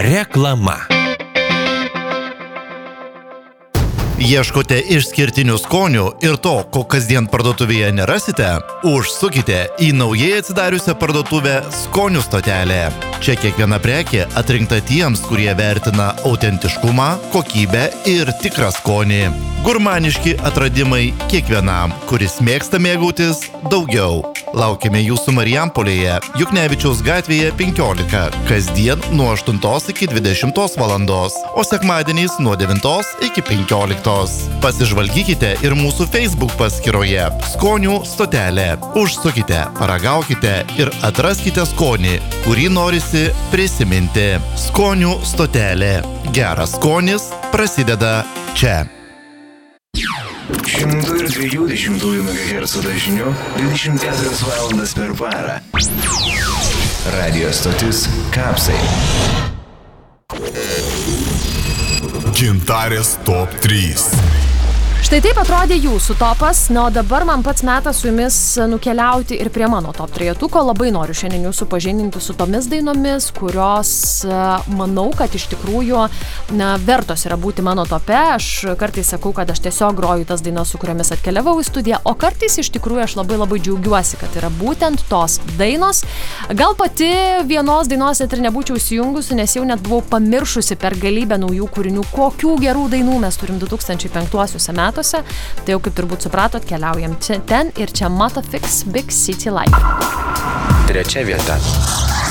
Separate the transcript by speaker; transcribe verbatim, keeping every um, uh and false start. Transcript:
Speaker 1: Reklama.
Speaker 2: Ieškote išskirtinių skonių ir to, ko kasdien parduotuvėje nerasite? Užsukite į naujai atsidariusią parduotuvę Skonių stotelė. Čia kiekviena prekė atrinkta tiems, kurie vertina autentiškumą, kokybę ir tikrą skonį. Gurmaniški atradimai kiekvienam, kuris mėgsta mėgautis daugiau. Laukiame jūsų Marijampolėje, Juknevičiaus gatvėje penkiolika, kasdien nuo aštuntos iki dvidešimtos valandos, o sekmadieniais nuo devintos iki penkioliktos. Pasižvalgykite ir mūsų Facebook paskyroje Skonių stotelė. Užsukite, paragaukite ir atraskite skonį, kurį norisi prisiminti. Skonių stotelė. Geras skonis prasideda čia.
Speaker 3: šimto dviejų dešimtųjų megahercų dažniu dvidešimt keturias valandas per parą. Radio stotis Kapsai.
Speaker 4: Gintarės top trys.
Speaker 5: Štai taip atrodė jūsų topas, na, o dabar man pats metas su jumis nukeliauti ir prie mano top trejetuko. Labai noriu šiandien jūsų pažindinti su tomis dainomis, kurios, manau, kad iš tikrųjų na, vertos yra būti mano tope. Aš kartais sakau, kad aš tiesiog groju tas dainas, su kuriomis atkeliavau į studiją, o kartais iš tikrųjų aš labai labai džiaugiuosi, kad yra būtent tos dainos. Gal pati vienos dainos net ir nebūčiau įsijungusi, nes jau net buvau pamiršusi per galybę naujų kūrinių, kokių gerų dainų mes turim du tūkstančiai penktuosiuose metuose. Tai jau kaip turbūt supratot, keliaujam čia, ten ir čia Mata Fix Big City Life.
Speaker 1: Trečia vieta.